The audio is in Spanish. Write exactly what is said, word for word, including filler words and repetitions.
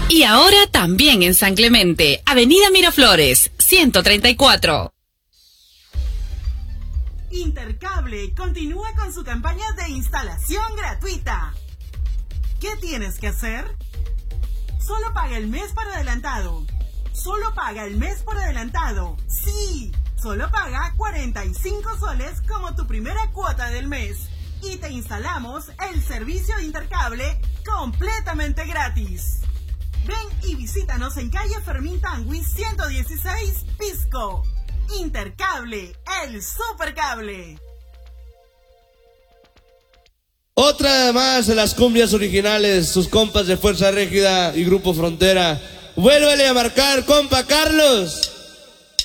Y ahora también en San Clemente, Avenida Miraflores, ciento treinta y cuatro. Intercable continúa con su campaña de instalación gratuita. ¿Qué tienes que hacer? Solo paga el mes por adelantado. Solo paga el mes por adelantado. Sí, solo paga cuarenta y cinco soles como tu primera cuota del mes. Y te instalamos el servicio de Intercable completamente gratis. Ven y visítanos en calle Fermín Tangui ciento dieciséis, Pisco. Intercable, el supercable. Otra más de las cumbias originales, sus compas de Fuerza Régida y Grupo Frontera. Vuélvele a marcar, compa Carlos.